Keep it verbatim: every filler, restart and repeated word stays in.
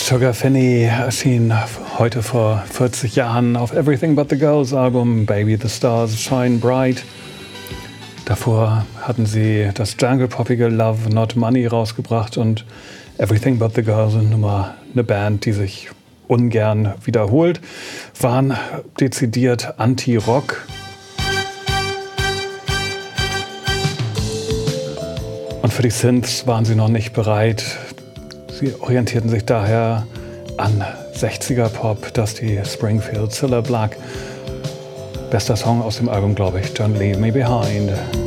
Sugar Fanny erschien heute vor vierzig Jahren auf Everything But The Girls Album Baby the Stars Shine Bright. Davor hatten sie das jungle-poppige Love Not Money rausgebracht und Everything But The Girls sind nun mal eine Band, die sich ungern wiederholt, waren dezidiert Anti-Rock. Und für die Synths waren sie noch nicht bereit. Sie orientierten sich daher an sechziger-Pop, Dusty Springfield, Cilla Black. Bester Song aus dem Album, glaube ich, Don't Leave Me Behind.